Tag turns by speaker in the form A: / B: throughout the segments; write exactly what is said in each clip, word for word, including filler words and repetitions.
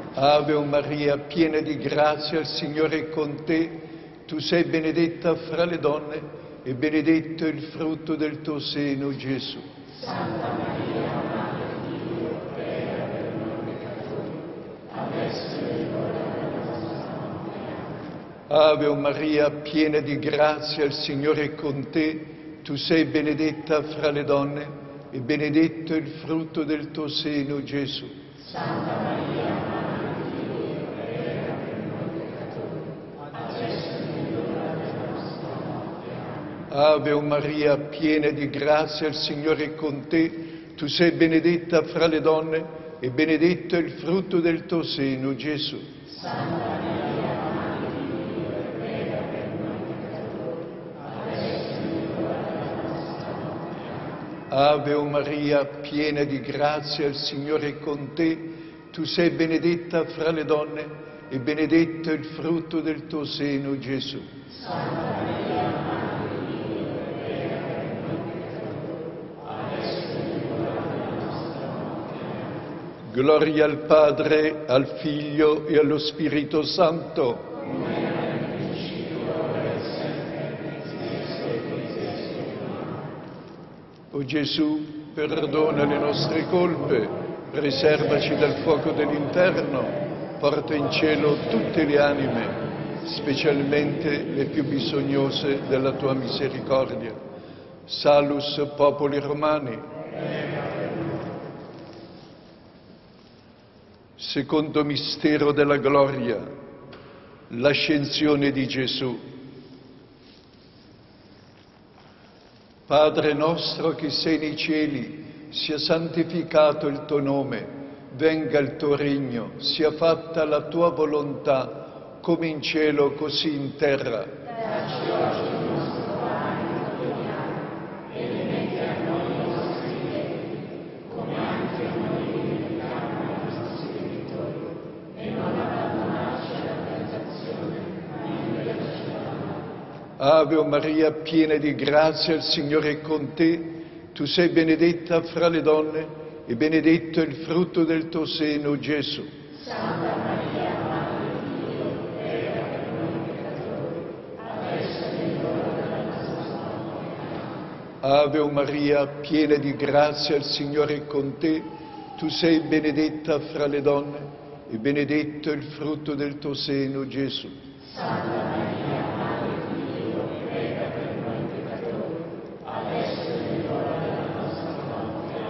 A: Ave Maria, piena di grazia, il Signore è con te. Tu sei benedetta fra le donne e benedetto il frutto del tuo seno, Gesù.
B: Santa Maria, Madre di Dio, prega per noi peccatori, adesso è l'ora della nostra morte.
A: Ave Maria, piena di grazia, il Signore è con te. Tu sei benedetta fra le donne e benedetto il frutto del tuo seno, Gesù.
B: Santa Maria, Madre di Dio, prega per noi peccatori, adesso è l'ora della nostra morte.
A: Ave Maria, piena di grazia, il Signore è con te. Tu sei benedetta fra le donne e benedetto il frutto del tuo seno, Gesù.
B: Santa Maria, Madre di Dio, prega per noi peccatori, adesso è l'ora della nostra morte.
A: Ave Maria, piena di grazia, il Signore è con te. Tu sei benedetta fra le donne e benedetto il frutto del tuo seno, Gesù.
B: Santa Maria, Madre di Dio, prega per noi peccatori, adesso è l'ora della nostra morte.
A: Gloria al Padre, al Figlio e allo Spirito Santo.
B: Come era nel principio, ora e sempre, nei secoli dei secoli.
A: O Gesù, perdona le nostre colpe, preservaci dal fuoco dell'inferno, porta in cielo tutte le anime, specialmente le più bisognose della tua misericordia. Salus popoli romani. Secondo mistero della gloria, l'ascensione di Gesù. Padre nostro che sei nei cieli, sia santificato il tuo nome, venga il tuo regno, sia fatta la tua volontà, come in cielo così in terra.
B: Dacci oggi il nostro pane quotidiano e rimetti a noi i nostri debiti, come anche noi rimettiamo ai nostri debitori, e non abbandonarci alla tentazione, ma liberaci dal male.
A: Ave Maria, piena di grazia, il Signore è con te. Tu sei benedetta fra le donne e benedetto il frutto del tuo seno, Gesù.
B: Santa Maria, Madre di Dio, prega per noi peccatori, adesso è l'ora della nostra morte.
A: Ave Maria, piena di grazia, il Signore è con te. Tu sei benedetta fra le donne e benedetto il frutto del tuo seno, Gesù.
B: Santa Maria, Madre di Dio, prega per noi peccatori, adesso è l'ora della nostra morte.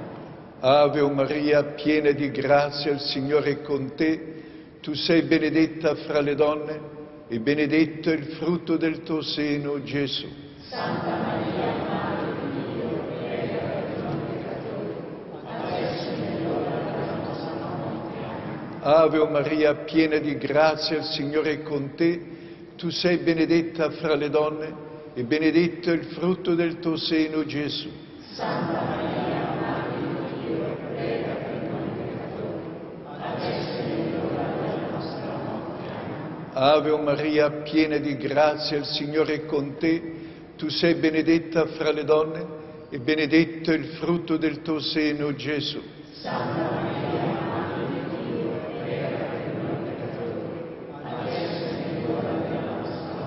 A: Ave Maria, piena di grazia, il Signore è con te. Tu sei benedetta fra le donne e benedetto il frutto del tuo seno, Gesù.
B: Santa Maria, Madre di Dio, prega per noi peccatori, adesso è l'ora della nostra morte.
A: Ave Maria, piena di grazia, il Signore è con te. Tu sei benedetta fra le donne e benedetto il frutto del tuo seno, Gesù.
B: Santa Maria, Madre di Dio, prega per noi peccatori, adesso è l'ora della nostra morte.
A: Ave Maria, piena di grazia, il Signore è con te. Tu sei benedetta fra le donne e benedetto il frutto del tuo seno, Gesù.
B: Santa Maria, Madre di Dio, prega per noi peccatori, adesso è l'ora della nostra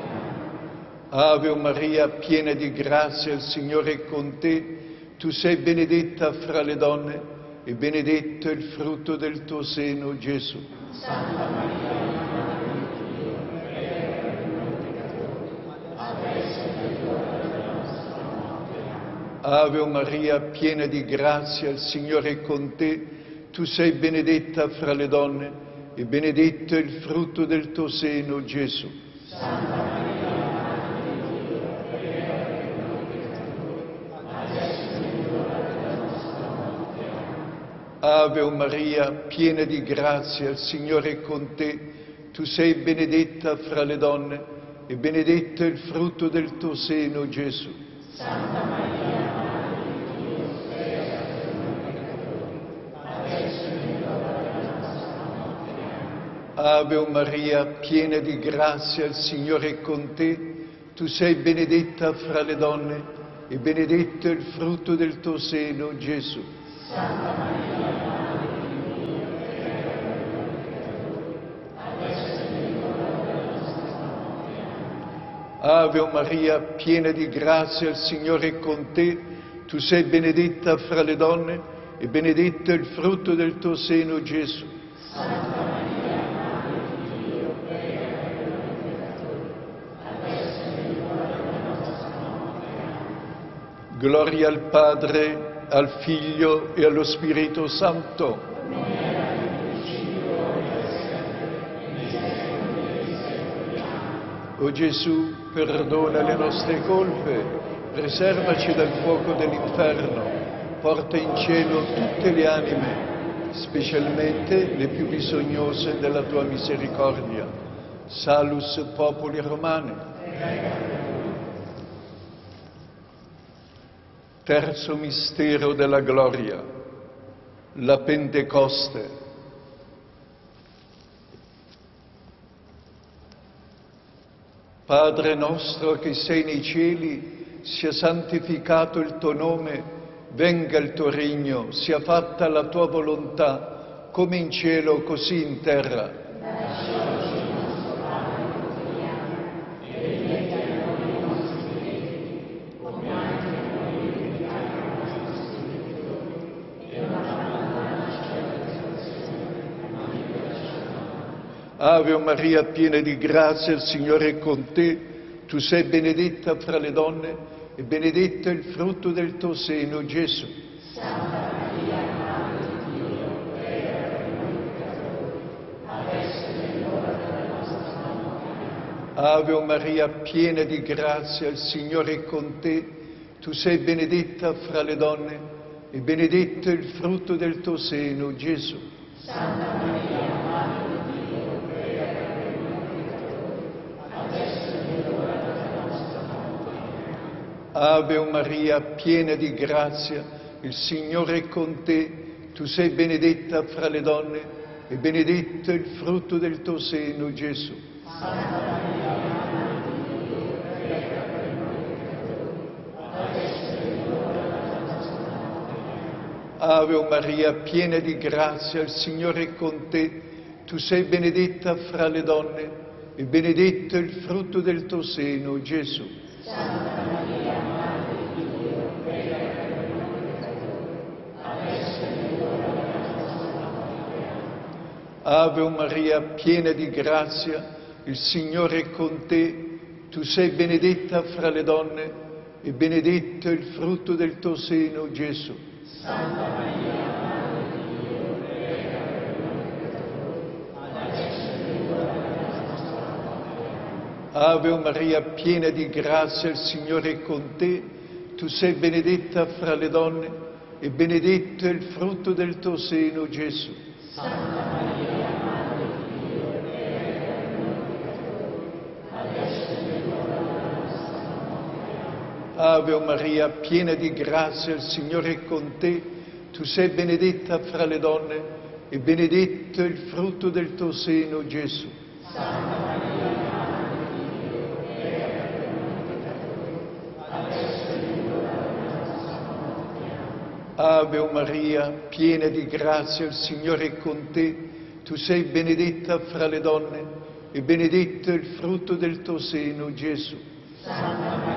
B: morte.
A: Ave Maria, piena di grazia, il Signore è con te. Tu sei benedetta fra le donne e benedetto il frutto del tuo seno, Gesù.
B: Santa Maria, Madre di Dio, prega per noi peccatori, adesso è l'ora della nostra morte.
A: Ave Maria, piena di grazia, il Signore è con te. Tu sei benedetta fra le donne e benedetto il frutto del tuo seno, Gesù.
B: Santa Maria, Madre di Dio, prega per noi peccatori, adesso è l'ora della nostra morte.
A: Ave Maria, piena di grazia, il Signore è con te. Tu sei benedetta fra le donne e benedetto il frutto del tuo seno, Gesù.
B: Santa Maria, Madre di Dio, prega per noi peccatori, adesso è l'ora della nostra morte.
A: Ave Maria, piena di grazia, il Signore è con te. Tu sei benedetta fra le donne e benedetto il frutto del tuo seno, Gesù.
B: Santa Maria, Madre di Dio, prega per noi
A: Ave Maria, piena di grazia, il Signore è con te. Tu sei benedetta fra le donne e benedetto è il frutto del tuo seno, Gesù.
B: Santa Maria, Madre di Dio, prega per noi peccatori, adesso è l'ora della nostra morte. Amen.
A: Gloria al Padre, al Figlio e allo Spirito Santo. O Gesù, perdona le nostre colpe, preservaci dal fuoco dell'inferno, porta in cielo tutte le anime, specialmente le più bisognose della tua misericordia. Salus populi romani. Terzo mistero della gloria, la Pentecoste. Padre nostro che sei nei cieli, sia santificato il tuo nome, venga il tuo regno, sia fatta la tua volontà, come in cielo così in terra.
B: Dacci oggi il nostro pane quotidiano e rimetti a noi i nostri debiti, come anche noi rimediamo ai nostri debitori, e non abbandonarci alla tentazione, ma liberaci dal male.
A: Ave Maria, piena di grazia, il Signore è con te. Tu sei benedetta fra le donne e benedetto è il frutto del tuo seno, Gesù.
B: Santa Maria, Madre di Dio, prega per noi peccatori, adesso è l'ora della nostra morte.
A: Ave Maria, piena di grazia, il Signore è con te. Tu sei benedetta fra le donne e benedetto è il frutto del tuo seno, Gesù.
B: Santa Maria, Madre di Dio, prega per noi peccatori, adesso è l'ora della nostra morte.
A: Ave Maria, piena di grazia, il Signore è con te. Tu sei benedetta fra le donne e benedetto è il frutto del tuo seno, Gesù.
B: Santa Maria, Madre di Dio, prega per noi peccatori, adesso è l'ora della nostra morte.
A: Ave Maria, piena di grazia, il Signore è con te. Tu sei benedetta fra le donne e benedetto è il frutto del tuo seno, Gesù.
B: Santa Maria, Madre di Dio, prega per noi peccatori, adesso è l'ora della nostra morte.
A: Ave Maria, piena di grazia, il Signore è con te. Tu sei benedetta fra le donne e benedetto è il frutto del tuo seno, Gesù.
B: Santa Maria, Madre di Dio, prega per noi peccatori, adesso è l'ora della nostra morte.
A: Ave Maria, piena di grazia, il Signore è con te. Tu sei benedetta fra le donne e benedetto è il frutto del tuo seno, Gesù.
B: Santa Maria, Madre di Dio, prega per noi peccatori, adesso è l'ora della nostra morte.
A: Ave Maria, piena di grazia, il Signore è con te. Tu sei benedetta fra le donne e benedetto è il frutto del tuo seno, Gesù.
B: Santa Maria, Madre di Dio, prega per noi peccatori, adesso è l'ora della nostra morte.
A: Ave Maria, piena di grazia, il Signore è con te. Tu sei benedetta fra le donne e benedetto è il frutto del tuo seno, Gesù.
B: Santa Maria,